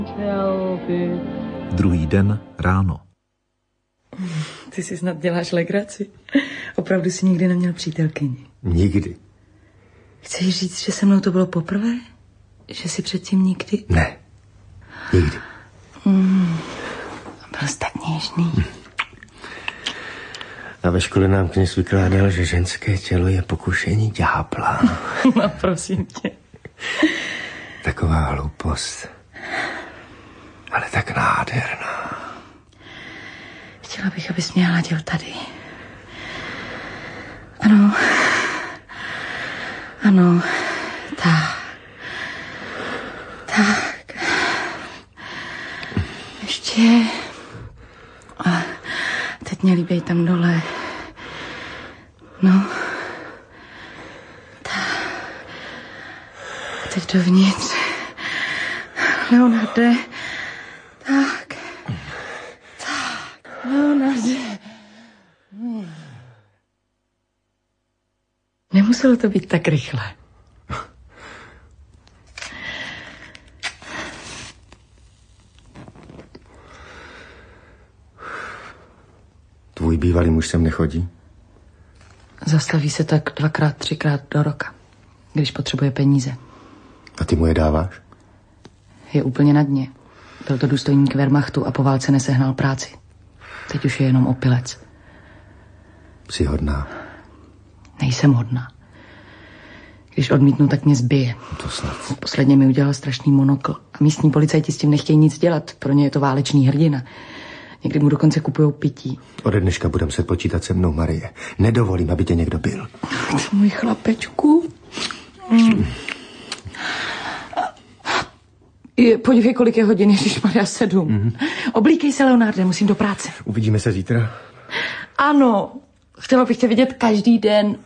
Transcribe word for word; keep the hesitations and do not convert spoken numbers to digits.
Druhý den ráno. Ty si snad děláš legraci. Opravdu jsi nikdy neměl přítelkyni. Nikdy. Chceš říct, že se mnou to bylo poprvé? Že jsi předtím nikdy? Ne. Nikdy. Mm, byl jsi tak něžný. Hm. A ve škole nám kněz vykládal, že ženské tělo je pokušení ďábla. No, prosím tě. Taková hloupost. Ale tak nádherná. Chtěla bych, abys mě hladil tady. Ano. Ano. Tak. Tak. Ještě. A teď mě líbej tam dole. No. Tak. Teď dovnitř. Leonarde. Tak. Tak. Leonarde. Hmm. Nemuselo to být tak rychle. Tvůj bývalý muž sem nechodí? Zastaví se tak dvakrát, třikrát do roka, když potřebuje peníze. A ty mu je dáváš? Je úplně na dně. Byl to důstojník Wehrmachtu a po válce nesehnal práci. Teď už je jenom opilec. Jsi hodná. Nejsem hodná. Když odmítnu, tak mě zbije. To snad. Posledně mi udělal strašný monokl. A místní policajti s tím nechtějí nic dělat. Pro ně je to válečný hrdina. Někdy mu dokonce kupujou pití. Ode dneška budem se počítat se mnou, Marie. Nedovolím, aby tě někdo byl. Můj chlapečku. Mm. Je, podívej, kolik je hodin, ježišmarja, sedm. Mm-hmm. Oblíkej se, Leonarde, musím do práce. Uvidíme se zítra. Ano, chtěla bych tě vidět každý den.